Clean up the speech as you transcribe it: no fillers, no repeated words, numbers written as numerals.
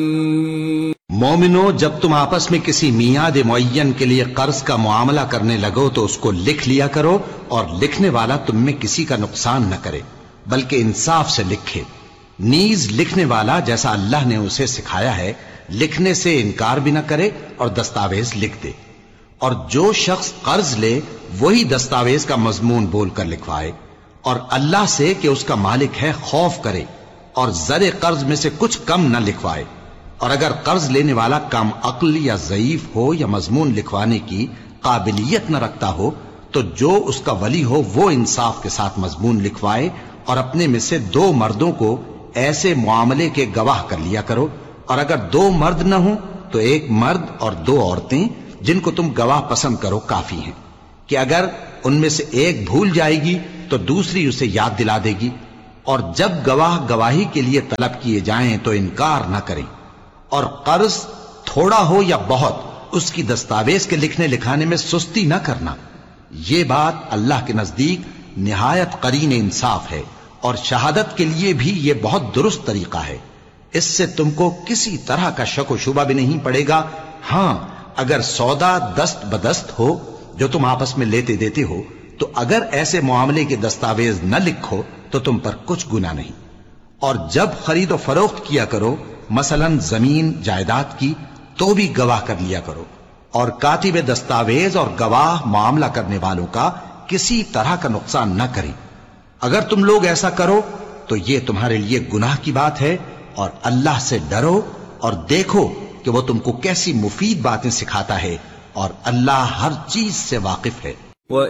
مومنو، جب تم آپس میں کسی میعاد معین کے لیے قرض کا معاملہ کرنے لگو تو اس کو لکھ لیا کرو، اور لکھنے والا تم میں کسی کا نقصان نہ کرے بلکہ انصاف سے لکھے۔ نیز لکھنے والا جیسا اللہ نے اسے سکھایا ہے لکھنے سے انکار بھی نہ کرے اور دستاویز لکھ دے، اور جو شخص قرض لے وہی دستاویز کا مضمون بول کر لکھوائے، اور اللہ سے کہ اس کا مالک ہے خوف کرے، اور زر قرض میں سے کچھ کم نہ لکھوائے۔ اور اگر قرض لینے والا کم عقل یا ضعیف ہو یا مضمون لکھوانے کی قابلیت نہ رکھتا ہو تو جو اس کا ولی ہو وہ انصاف کے ساتھ مضمون لکھوائے، اور اپنے میں سے 2 مردوں کو ایسے معاملے کے گواہ کر لیا کرو، اور اگر 2 مرد نہ ہوں تو 1 مرد اور 2 عورتیں جن کو تم گواہ پسند کرو کافی ہیں، کہ اگر ان میں سے ایک بھول جائے گی تو دوسری اسے یاد دلا دے گی۔ اور جب گواہ گواہی کے لیے طلب کیے جائیں تو انکار نہ کریں، اور قرض تھوڑا ہو یا بہت اس کی دستاویز کے لکھنے لکھانے میں سستی نہ کرنا۔ یہ بات اللہ کے نزدیک نہایت قرین انصاف ہے، اور شہادت کے لیے بھی یہ بہت درست طریقہ ہے۔ اس سے تم کو کسی طرح کا شک و شبہ بھی نہیں پڑے گا۔ ہاں، اگر سودا دست بدست ہو جو تم آپس میں لیتے دیتے ہو تو اگر ایسے معاملے کے دستاویز نہ لکھو تو تم پر کچھ گناہ نہیں۔ اور جب خرید و فروخت کیا کرو، مثلا زمین جائیداد کی، تو بھی گواہ کر لیا کرو، اور کاتب دستاویز اور گواہ معاملہ کرنے والوں کا کسی طرح کا نقصان نہ کریں۔ اگر تم لوگ ایسا کرو تو یہ تمہارے لیے گناہ کی بات ہے، اور اللہ سے ڈرو اور دیکھو کہ وہ تم کو کیسی مفید باتیں سکھاتا ہے، اور اللہ ہر چیز سے واقف ہے۔